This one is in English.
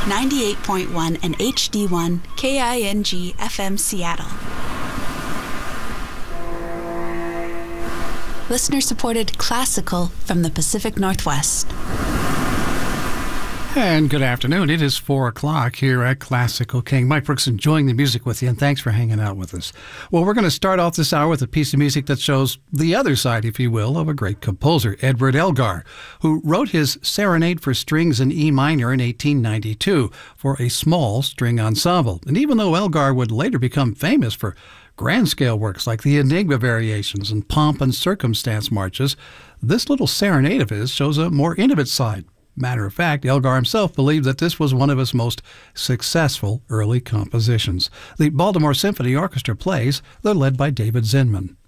98.1 and HD1 KING FM Seattle. Listener-supported classical from the Pacific Northwest. And good afternoon. It is 4 o'clock here at Classical King. Mike Brooks enjoying the music with you, and thanks for hanging out with us. Well, we're going to start off this hour with a piece of music that shows the other side, if you will, of a great composer, Edward Elgar, who wrote his Serenade for Strings in E minor in 1892 for a small string ensemble. And even though Elgar would later become famous for grand-scale works like the Enigma Variations and Pomp and Circumstance Marches, this little serenade of his shows a more intimate side. Matter of fact, Elgar himself believed that this was one of his most successful early compositions. The Baltimore Symphony Orchestra plays, they're led by David Zinman.